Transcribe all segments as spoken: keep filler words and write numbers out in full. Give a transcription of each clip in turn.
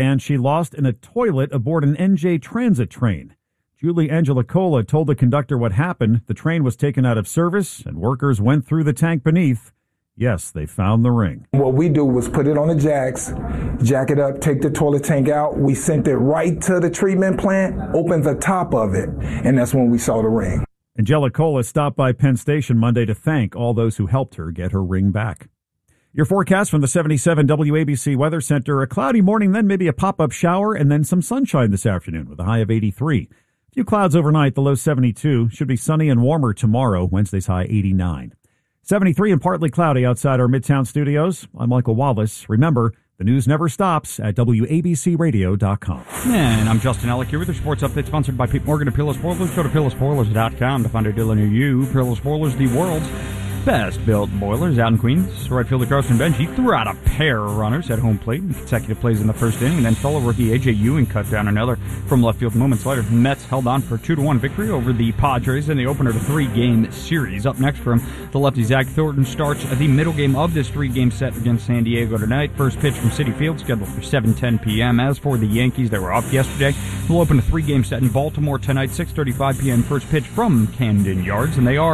And she lost in a toilet aboard an N J Transit train. Julie Angelicola told the conductor what happened. The train was taken out of service, and workers went through the tank beneath. Yes, they found the ring. What we do was put it on the jacks, jack it up, take the toilet tank out. We sent it right to the treatment plant, opened the top of it, and that's when we saw the ring. Angelicola stopped by Penn Station Monday to thank all those who helped her get her ring back. Your forecast from the seventy-seven W A B C Weather Center. A cloudy morning, then maybe a pop-up shower, and then some sunshine this afternoon with a high of eighty-three. A few clouds overnight, the low seventy-two. Should be sunny and warmer tomorrow. Wednesday's high eighty-nine. seventy-three and partly cloudy outside our Midtown studios. I'm Michael Wallace. Remember, the news never stops at W A B C radio dot com. And I'm Justin Ellick here with your sports update sponsored by Pete Morgan of Peerless Spoilers. Go to peerless spoilers dot com to find a dealer near you. Peerless Spoilers, the world's best-built boilers out in Queens. Right fielder Carson Bench, he threw out a pair of runners at home plate in consecutive plays in the first inning, and then fellow rookie A J Ewing cut down another from left field moments later. The Mets held on for a two to one victory over the Padres in the opener to three-game series. Up next from the lefty Zach Thornton starts the middle game of this three-game set against San Diego tonight. First pitch from Citi Field scheduled for seven ten p.m. As for the Yankees, they were up yesterday. They'll open a three-game set in Baltimore tonight, six thirty-five p.m. First pitch from Camden Yards, and they are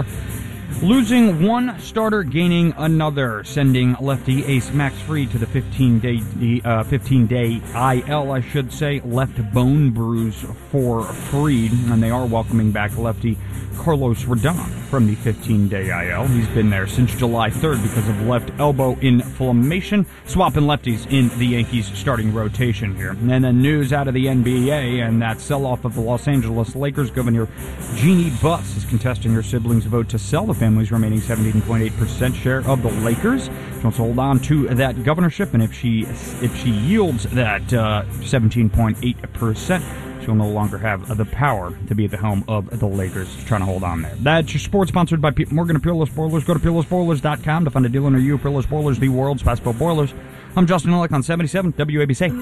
losing one starter, gaining another, sending lefty ace Max Fried to the fifteen-day uh, fifteen-day I L, I should say, left bone bruise for Fried, and they are welcoming back lefty Carlos Rodon from the fifteen-day I L. He's been there since July third because of left elbow inflammation, swapping lefties in the Yankees starting rotation here. And then news out of the N B A, and that sell-off of the Los Angeles Lakers. Governor Jeannie Buss is contesting her siblings' vote to sell the family's remaining seventeen point eight percent share of the Lakers. She wants to hold on to that governorship, and if she if she yields that uh, seventeen point eight percent, she'll no longer have the power to be at the helm of the Lakers. She's trying to hold on there. That's your sports sponsored by Pete Morgan of Peerless Spoilers. Go to peerless spoilers dot com to find a dealer near you. Peerless Spoilers, the world's best-built boilers. I'm Justin Ellick on seventy-seven W A B C.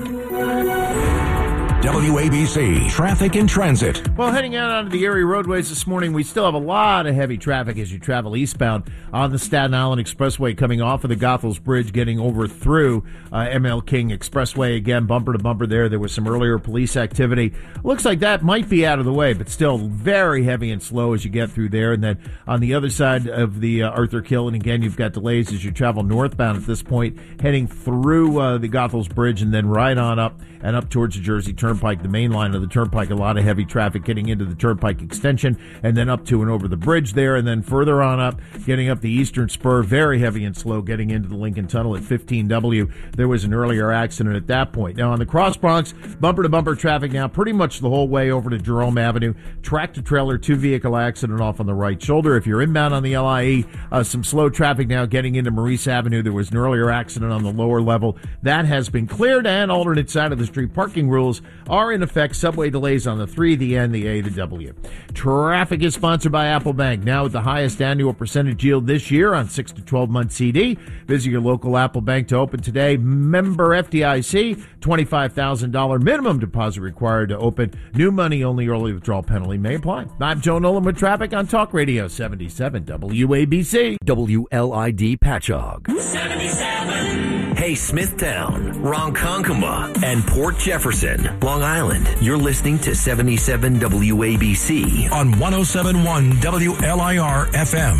W A B C Traffic and Transit. Well, heading out onto the area roadways this morning, we still have a lot of heavy traffic as you travel eastbound on the Staten Island Expressway coming off of the Goethals Bridge, getting over through uh, M L King Expressway. Again, bumper to bumper there. There was some earlier police activity. Looks like that might be out of the way, but still very heavy and slow as you get through there. And then on the other side of the uh, Arthur Kill, and again, you've got delays as you travel northbound at this point, heading through uh, the Goethals Bridge and then right on up and up towards the Jersey Turnpike, the main line of the Turnpike. A lot of heavy traffic getting into the Turnpike extension and then up to and over the bridge there, and then further on up, getting up the Eastern Spur, very heavy and slow getting into the Lincoln Tunnel at fifteen W. There was an earlier accident at that point. Now on the Cross Bronx, bumper-to-bumper traffic now pretty much the whole way over to Jerome Avenue. Tractor-trailer, two-vehicle accident off on the right shoulder. If you're inbound on the L I E, uh, some slow traffic now getting into Maurice Avenue. There was an earlier accident on the lower level. That has been cleared, and alternate side of the street parking rules are in effect. Subway delays on the three, the N, the A, the W. Traffic is sponsored by Apple Bank. Now with the highest annual percentage yield this year on six to twelve month C D. Visit your local Apple Bank to open today. Member F D I C, twenty-five thousand dollars minimum deposit required to open. New money only, early withdrawal penalty may apply. I'm Joe Nolan with traffic on Talk Radio seventy-seven W A B C. W L I D Patchogue. seventy-seven. Hey, Smithtown, Ronkonkoma, and Port Jefferson, Long Island. You're listening to seventy-seven W A B C on one oh seven point one W L I R F M.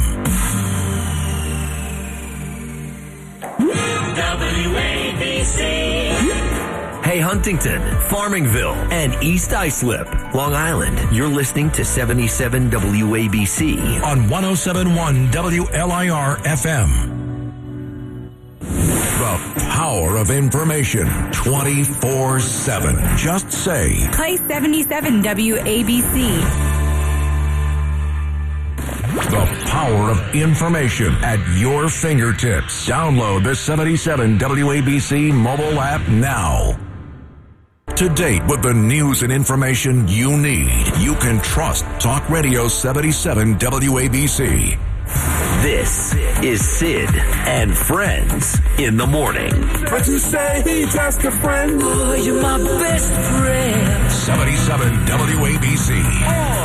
W A B C. Hey, Huntington, Farmingville, and East Islip, Long Island. You're listening to seventy-seven W A B C on one oh seven point one W L I R F M. The power of information twenty-four seven. Just say, play seventy-seven W A B C. The power of information at your fingertips. Download the seventy-seven W A B C mobile app now. To date with the news and information you need, you can trust Talk Radio seventy-seven W A B C. This is Sid and Friends in the Morning. But you say he's just a friend. Oh, you're my best friend. seventy-seven W A B C.